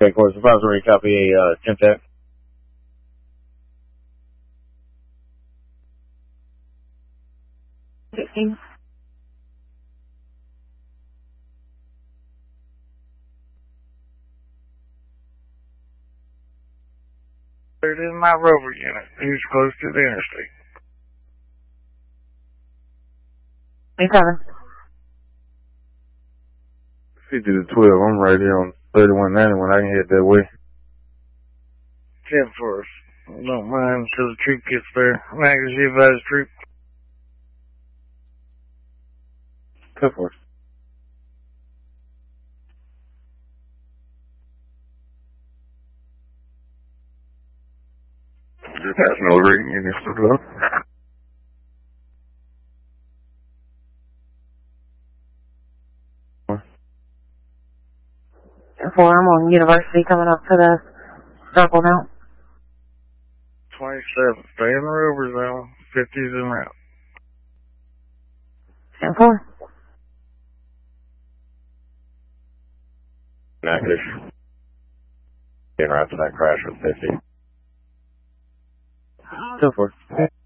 Okay, course advisory, copy a 10 tech. It is my rover unit. Who's close to the interstate? 27. 50 to 12. I'm right here on 3190 when I can head that way. 10 for us. Don't mind until the troop gets there. Magazine advised troop. 10 for us. Just passing over reading units to the left. 4, I'm on University coming up to the circle now. 27. Stay in the rover zone. 50's en route. 10-4. Negative. En route to that crash with 50. 10 for us.